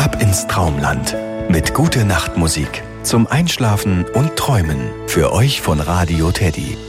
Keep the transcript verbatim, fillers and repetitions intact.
Ab ins Traumland mit Gute-Nacht-Musik zum Einschlafen und Träumen. Für euch von Radio Teddy.